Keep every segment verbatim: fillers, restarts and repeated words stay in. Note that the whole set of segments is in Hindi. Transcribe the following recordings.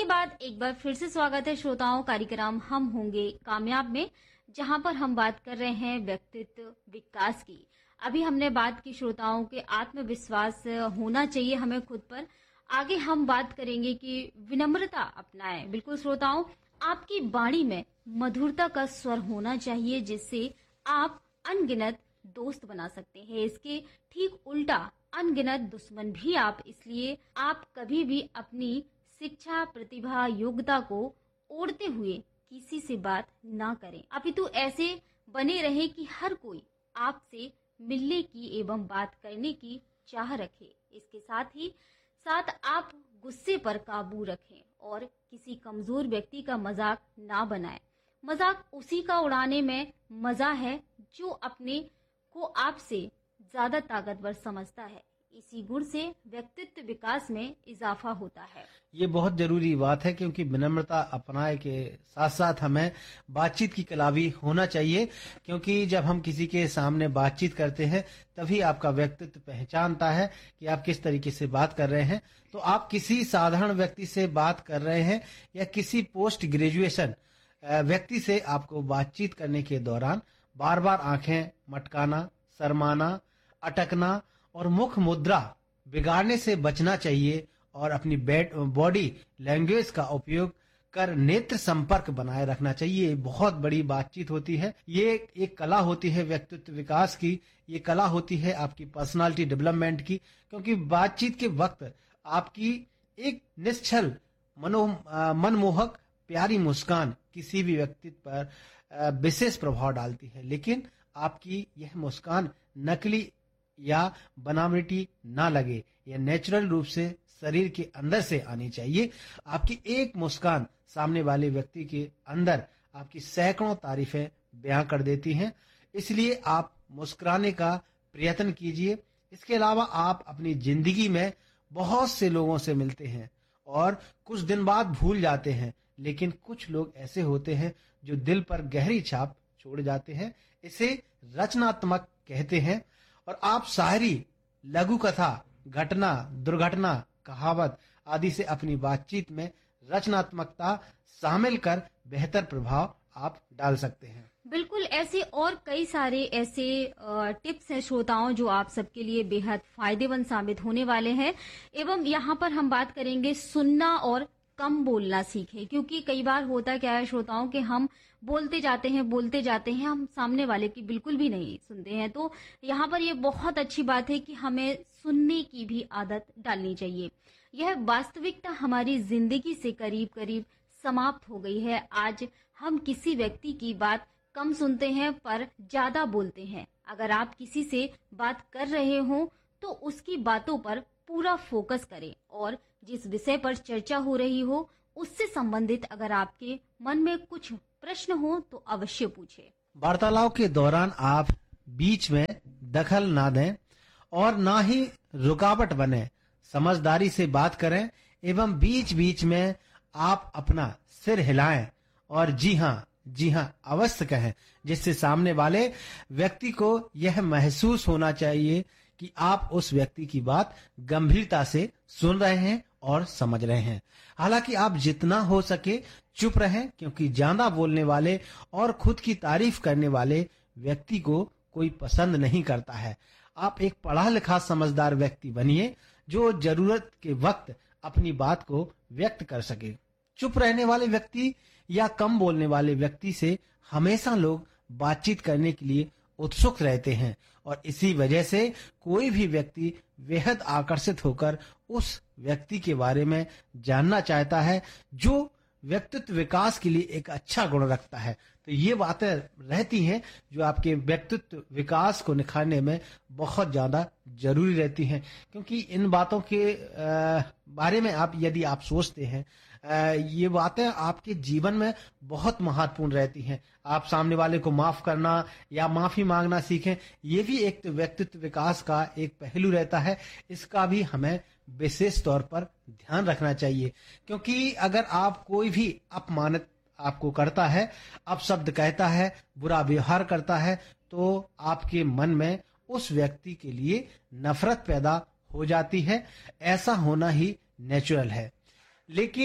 के बाद एक बार फिर से स्वागत है श्रोताओं, कार्यक्रम हम होंगे कामयाब में, जहां पर हम बात कर रहे हैं व्यक्तित्व विकास की। अभी हमने बात की श्रोताओं के आत्मविश्वास होना चाहिए हमें खुद पर। आगे हम बात करेंगे कि विनम्रता अपनाएं। बिल्कुल श्रोताओं, आपकी वाणी में मधुरता का स्वर होना चाहिए, जिससे आप अनगिनत दोस्त बना सकते हैं। इसके ठीक उल्टा अनगिनत दुश्मन भी आप। इसलिए आप कभी भी अपनी शिक्षा, प्रतिभा, योग्यता को ओढ़ते हुए किसी से बात ना करें, अपितु ऐसे बने रहे कि हर कोई आपसे मिलने की एवं बात करने की चाह रखे। इसके साथ ही साथ आप गुस्से पर काबू रखें और किसी कमजोर व्यक्ति का मजाक ना बनाएं। मजाक उसी का उड़ाने में मजा है जो अपने को आपसे ज्यादा ताकतवर समझता है। इसी गुण से व्यक्तित्व विकास में इजाफा होता है। ये बहुत जरूरी बात है, क्योंकि विनम्रता अपनाए के साथ साथ हमें बातचीत की कला भी होना चाहिए, क्योंकि जब हम किसी के सामने बातचीत करते हैं तभी आपका व्यक्तित्व पहचानता है कि आप किस तरीके से बात कर रहे हैं। तो आप किसी साधारण व्यक्ति से बात कर रहे हैं या किसी पोस्ट ग्रेजुएशन व्यक्ति से आपको बातचीत करने के दौरान बार बार आंखें मटकाना, शर्माना, अटकना और मुख मुद्रा बिगाड़ने से बचना चाहिए और अपनी बॉडी लैंग्वेज का उपयोग कर नेत्र संपर्क बनाए रखना चाहिए। ये बहुत बड़ी बातचीत होती है। ये एक कला होती है व्यक्तित्व विकास की। ये कला होती है आपकी पर्सनालिटी डेवलपमेंट की, क्योंकि बातचीत के वक्त आपकी एक निश्चल मनो मनमोहक प्यारी मुस्कान किसी भी व्यक्ति पर विशेष प्रभाव डालती है, लेकिन आपकी यह मुस्कान नकली या बनावटी ना लगे। यह नेचुरल रूप से शरीर के अंदर से आनी चाहिए। आपकी एक मुस्कान सामने वाले व्यक्ति के अंदर आपकी सैकड़ों तारीफें बयां कर देती हैं। इसलिए आप मुस्कुराने का प्रयत्न कीजिए। इसके अलावा आप अपनी जिंदगी में बहुत से लोगों से मिलते हैं और कुछ दिन बाद भूल जाते हैं, लेकिन कुछ लोग ऐसे होते हैं जो दिल पर गहरी छाप छोड़ जाते हैं। इसे रचनात्मक कहते हैं। और आप शायरी, लघु कथा, घटना, दुर्घटना, कहावत आदि से अपनी बातचीत में रचनात्मकता शामिल कर बेहतर प्रभाव आप डाल सकते हैं। बिल्कुल, ऐसे और कई सारे ऐसे टिप्स हैं श्रोताओं जो आप सबके लिए बेहद फायदेमंद साबित होने वाले हैं। एवं यहाँ पर हम बात करेंगे सुनना और कम बोलना सीखें, क्योंकि कई बार होता क्या है श्रोताओं कि हम बोलते जाते हैं बोलते जाते हैं हम सामने वाले की बिल्कुल भी नहीं सुनते हैं। तो यहाँ पर ये बहुत अच्छी बात है कि हमें सुनने की भी आदत डालनी चाहिए। यह वास्तविकता हमारी जिंदगी से करीब करीब समाप्त हो गई है। आज हम किसी व्यक्ति की बात कम सुनते हैं पर ज्यादा बोलते हैं। अगर आप किसी से बात कर रहे हो तो उसकी बातों पर पूरा फोकस करें और जिस विषय पर चर्चा हो रही हो उससे संबंधित अगर आपके मन में कुछ प्रश्न हो तो अवश्य पूछें। वार्तालाप के दौरान आप बीच में दखल ना दें और ना ही रुकावट बने। समझदारी से बात करें एवं बीच बीच में आप अपना सिर हिलाएं और जी हाँ जी हाँ अवश्य कहें, जिससे सामने वाले व्यक्ति को यह महसूस होना चाहिए कि आप उस व्यक्ति की बात गंभीरता से सुन रहे हैं और समझ रहे हैं। हालांकि आप जितना हो सके चुप रहें, क्योंकि ज्यादा बोलने वाले और खुद की तारीफ करने वाले व्यक्ति को कोई पसंद नहीं करता है। आप एक पढ़ा लिखा समझदार व्यक्ति बनिए जो जरूरत के वक्त अपनी बात को व्यक्त कर सके। चुप रहने वाले व्यक्ति या कम बोलने वाले व्यक्ति से हमेशा लोग बातचीत करने के लिए उत्सुक रहते हैं और इसी वजह से कोई भी व्यक्ति बेहद आकर्षित होकर उस व्यक्ति के बारे में जानना चाहता है जो व्यक्तित्व विकास के लिए एक अच्छा गुण रखता है। तो ये बातें रहती हैं जो आपके व्यक्तित्व विकास को निखारने में बहुत ज्यादा जरूरी रहती हैं, क्योंकि इन बातों के बारे में आप यदि आप सोचते हैं, ये बातें आपके जीवन में बहुत महत्वपूर्ण रहती हैं। आप सामने वाले को माफ करना या माफी मांगना सीखें, ये भी एक तो व्यक्तित्व विकास का एक पहलू रहता है। इसका भी हमें विशेष तौर पर ध्यान रखना चाहिए, क्योंकि अगर आप कोई भी अपमानित आपको करता है, अपशब्द कहता है, बुरा व्यवहार करता है, तो आपके मन में उस व्यक्ति के लिए नफरत पैदा हो जाती है। ऐसा होना ही नेचुरल है। लेकिन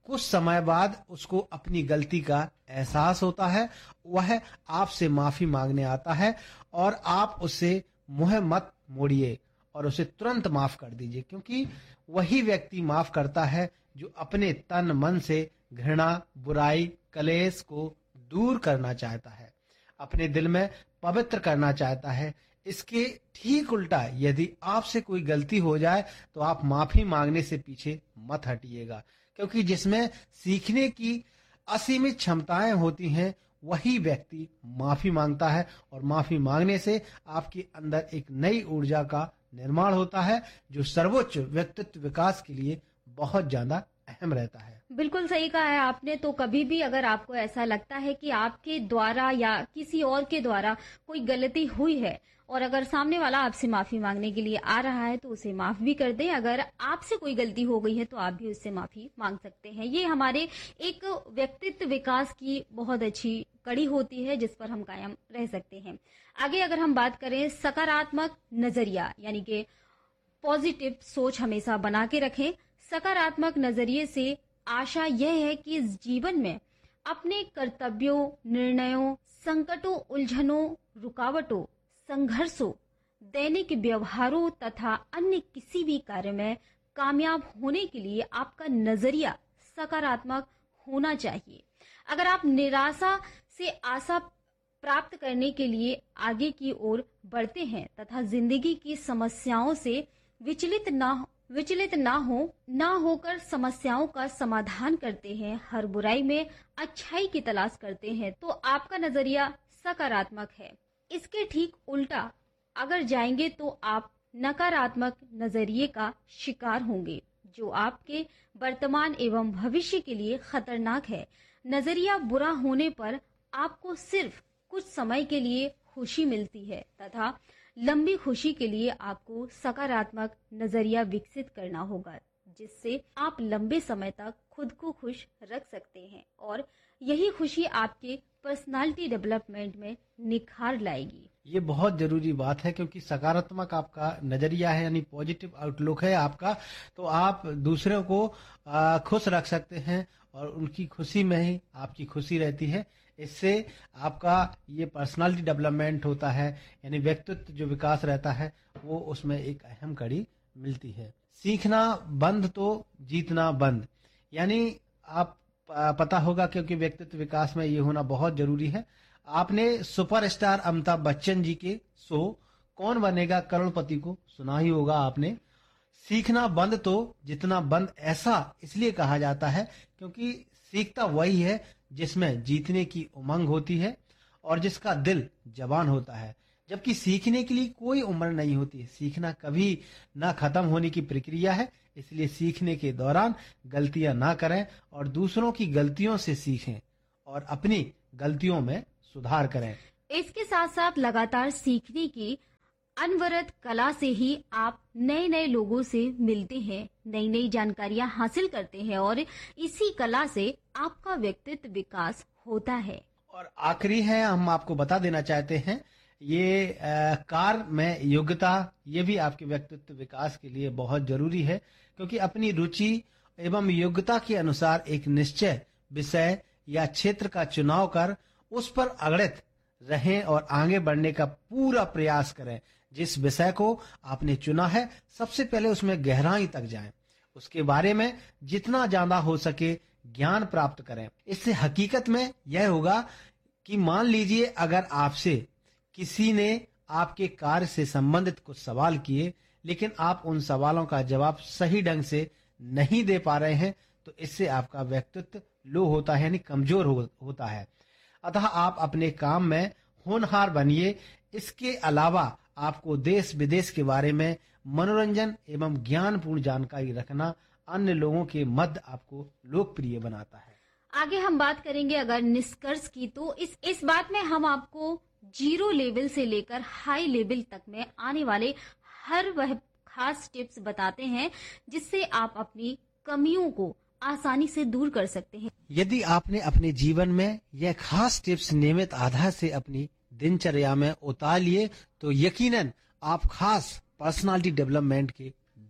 कुछ समय बाद उसको अपनी गलती का एहसास होता है, वह आपसे माफी मांगने आता है और आप उससे मुंह मत मोड़िए और उसे तुरंत माफ कर दीजिए, क्योंकि वही व्यक्ति माफ करता है जो अपने तन मन से घृणा, बुराई, कलेश को दूर करना चाहता है, अपने दिल में पवित्र करना चाहता है। इसके ठीक उल्टा यदि आपसे कोई गलती हो जाए तो आप माफी मांगने से पीछे मत हटिएगा, क्योंकि जिसमें सीखने की असीमित क्षमताएं होती हैं वही व्यक्ति माफी मांगता है और माफी मांगने से आपके अंदर एक नई ऊर्जा का निर्माण होता है जो सर्वोच्च व्यक्तित्व विकास के लिए बहुत ज्यादा अहम रहता है। बिल्कुल सही कहा है आपने। तो कभी भी अगर आपको ऐसा लगता है कि आपके द्वारा या किसी और के द्वारा कोई गलती हुई है और अगर सामने वाला आपसे माफी मांगने के लिए आ रहा है तो उसे माफ भी कर दें। अगर आपसे कोई गलती हो गई है तो आप भी उससे माफी मांग सकते हैं। ये हमारे एक व्यक्तित्व विकास की बहुत अच्छी कड़ी होती है जिस पर हम कायम रह सकते हैं। आगे अगर हम बात करें सकारात्मक नजरिया, यानी कि पॉजिटिव सोच हमेशा बना के रखें। सकारात्मक नजरिए से आशा यह है कि इस जीवन में अपने कर्तव्यों, निर्णयों, संकटों, उलझनों, रुकावटों, संघर्षों, दैनिक व्यवहारों तथा अन्य किसी भी कार्य में कामयाब होने के लिए आपका नजरिया सकारात्मक होना चाहिए। अगर आप निराशा से आशा प्राप्त करने के लिए आगे की ओर बढ़ते हैं तथा जिंदगी की समस्याओं से विचलित ना विचलित ना हो ना होकर समस्याओं का समाधान करते हैं, हर बुराई में अच्छाई की तलाश करते हैं, तो आपका नजरिया सकारात्मक है। इसके ठीक उल्टा अगर जाएंगे तो आप नकारात्मक नजरिए का शिकार होंगे जो आपके वर्तमान एवं भविष्य के लिए खतरनाक है। नजरिया बुरा होने पर आपको सिर्फ कुछ समय के लिए खुशी मिलती है तथा लंबी खुशी के लिए आपको सकारात्मक नजरिया विकसित करना होगा, जिससे आप लंबे समय तक खुद को खुश रख सकते हैं और यही खुशी आपके पर्सनालिटी डेवलपमेंट में निखार लाएगी। ये बहुत जरूरी बात है, क्योंकि सकारात्मक आपका नजरिया है यानी पॉजिटिव आउटलुक है आपका, तो आप दूसरों को आ, खुश रख सकते हैं और उनकी खुशी में ही आपकी खुशी रहती है। इससे आपका ये पर्सनालिटी डेवलपमेंट होता है, यानी व्यक्तित्व जो विकास रहता है वो उसमें एक अहम कड़ी मिलती है। सीखना बंद तो जीतना बंद, यानी आप पता होगा, क्योंकि व्यक्तित्व विकास में ये होना बहुत जरूरी है। आपने सुपरस्टार अमिताभ बच्चन जी के शो कौन बनेगा करोड़पति को सुना ही होगा आपने। सीखना बंद तो जितना बंद ऐसा इसलिए कहा जाता है क्योंकि सीखता वही है जिसमें जीतने की उमंग होती है और जिसका दिल जवान होता है, जबकि सीखने के लिए कोई उम्र नहीं होती। सीखना कभी ना खत्म होने की प्रक्रिया है, इसलिए सीखने के दौरान गलतियां ना करें और दूसरों की गलतियों से सीखें और अपनी गलतियों में सुधार करें। इसके साथ साथ लगातार सीखने की अनवरत कला से ही आप नए नए लोगों से मिलते हैं, नई नई जानकारियां हासिल करते हैं और इसी कला से आपका व्यक्तित्व विकास होता है। और आखिरी है, हम आपको बता देना चाहते हैं, ये आ, कार में योग्यता ये भी आपके व्यक्तित्व विकास के लिए बहुत जरूरी है, क्योंकि अपनी रुचि एवं योग्यता के अनुसार एक निश्चय विषय या क्षेत्र का चुनाव कर उस पर अड़ित रहें और आगे बढ़ने का पूरा प्रयास करें। जिस विषय को आपने चुना है सबसे पहले उसमें गहराई तक जाएं, उसके बारे में जितना ज्यादा हो सके ज्ञान प्राप्त करें। इससे हकीकत में यह होगा कि मान लीजिए अगर आपसे किसी ने आपके कार्य से संबंधित कुछ सवाल किए लेकिन आप उन सवालों का जवाब सही ढंग से नहीं दे पा रहे हैं, तो इससे आपका व्यक्तित्व लो होता है, यानी कमजोर हो, होता है। अतः आप अपने काम में होनहार बनिए। इसके अलावा आपको देश विदेश के बारे में मनोरंजन एवं ज्ञानपूर्ण जानकारी रखना अन्य लोगों के मध्य आपको लोकप्रिय बनाता है। आगे हम बात करेंगे अगर निष्कर्ष की, तो इस इस बात में हम आपको जीरो लेवल से लेकर हाई लेवल तक में आने वाले हर वह खास टिप्स बताते हैं जिससे आप अपनी कमियों को आसानी से दूर कर सकते हैं। यदि आपने अपने जीवन में यह खास टिप्स नियमित आधार से अपनी दिनचर्या में उतार लिए तो यकीनन आप खास पर्सनालिटी डेवलपमेंट के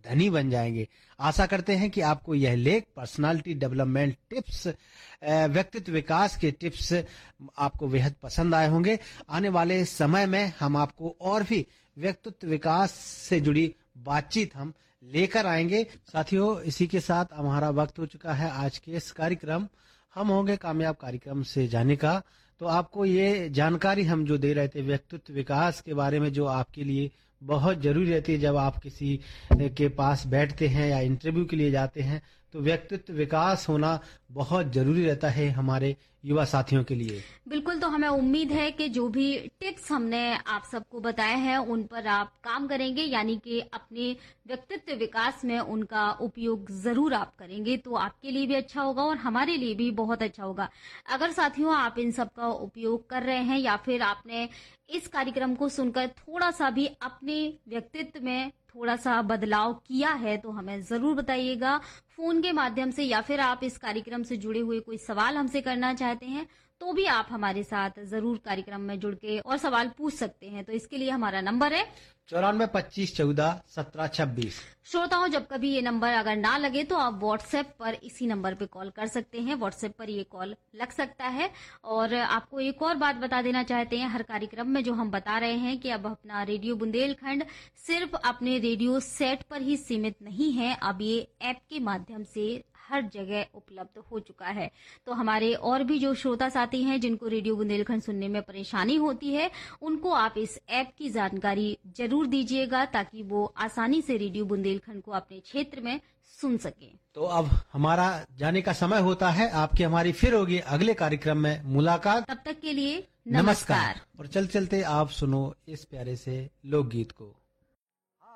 धनी बन जाएंगे। आशा करते हैं कि आपको यह लेख पर्सनालिटी डेवलपमेंट टिप्स, व्यक्तित्व विकास के टिप्स आपको बेहद पसंद आए होंगे। आने वाले समय में हम आपको और भी व्यक्तित्व विकास से जुड़ी बातचीत हम लेकर आएंगे। साथियों, इसी के साथ हमारा वक्त हो चुका है आज के इस कार्यक्रम हम होंगे कामयाब कार्यक्रम से जाने का। तो आपको ये जानकारी हम जो दे रहे थे व्यक्तित्व विकास के बारे में, जो आपके लिए बहुत जरूरी रहती है जब आप किसी के पास बैठते हैं या इंटरव्यू के लिए जाते हैं, तो व्यक्तित्व विकास होना बहुत जरूरी रहता है हमारे युवा साथियों के लिए। बिल्कुल, तो हमें उम्मीद है कि जो भी टिप्स हमने आप सबको बताए हैं उन पर आप काम करेंगे, यानी कि अपने व्यक्तित्व विकास में उनका उपयोग जरूर आप करेंगे, तो आपके लिए भी अच्छा होगा और हमारे लिए भी बहुत अच्छा होगा। अगर साथियों आप इन सब का उपयोग कर रहे हैं या फिर आपने इस कार्यक्रम को सुनकर थोड़ा सा भी अपने व्यक्तित्व में थोड़ा सा बदलाव किया है तो हमें जरूर बताइएगा फोन के माध्यम से, या फिर आप इस कार्यक्रम से जुड़े हुए कोई सवाल हमसे करना चाहते हैं तो भी आप हमारे साथ जरूर कार्यक्रम में जुड़ के और सवाल पूछ सकते हैं। तो इसके लिए हमारा नंबर है चौरानवे पच्चीस चौदह सत्रह छब्बीस। श्रोताओं, जब कभी ये नंबर अगर ना लगे तो आप व्हाट्सएप पर इसी नंबर पे कॉल कर सकते हैं। व्हाट्सएप पर ये कॉल लग सकता है। और आपको एक और बात बता देना चाहते हैं, हर कार्यक्रम में जो हम बता रहे हैं कि अब अपना रेडियो बुंदेलखंड सिर्फ अपने रेडियो सेट पर ही सीमित नहीं है, अब ये ऐप के माध्यम से हर जगह उपलब्ध हो चुका है। तो हमारे और भी जो श्रोता साथी हैं जिनको रेडियो बुंदेलखंड सुनने में परेशानी होती है, उनको आप इस ऐप की जानकारी जरूर दीजिएगा ताकि वो आसानी से रेडियो बुंदेलखंड को अपने क्षेत्र में सुन सके। तो अब हमारा जाने का समय होता है। आपकी हमारी फिर होगी अगले कार्यक्रम में मुलाकात। तब तक के लिए नमस्कार, नमस्कार। और चल चलते आप सुनो इस प्यारे से लोकगीत को।